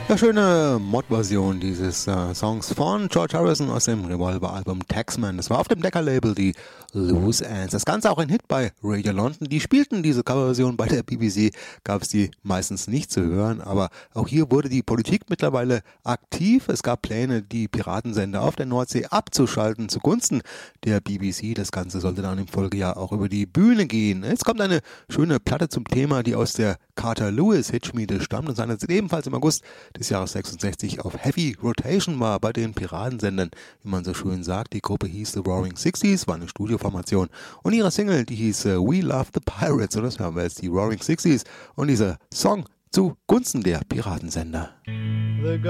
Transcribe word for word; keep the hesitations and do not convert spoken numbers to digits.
Ja, schöne Mod-Version dieses äh, Songs von George Harrison aus dem Revolver-Album Taxman. Das war auf dem Decca-Label die Loose Ends. Das Ganze auch ein Hit bei Radio London. Die spielten diese Coverversion bei der B B C, gab es die meistens nicht zu hören, aber auch hier wurde die Politik mittlerweile aktiv. Es gab Pläne, die Piratensender auf der Nordsee abzuschalten zugunsten der B B C. Das Ganze sollte dann im Folgejahr auch über die Bühne gehen. Jetzt kommt eine schöne Platte zum Thema, die aus der Carter Lewis Hitschmiede stammt und seinerzeit ebenfalls im August des Jahres sechsundsechzig auf Heavy Rotation war bei den Piratensendern, wie man so schön sagt. Die Gruppe hieß The Roaring Sixties, war eine Studioformation und ihre Single, die hieß uh, We Love the Pirates, und das hören wir jetzt, die Roaring Sixties und dieser Song zugunsten der Piratensender.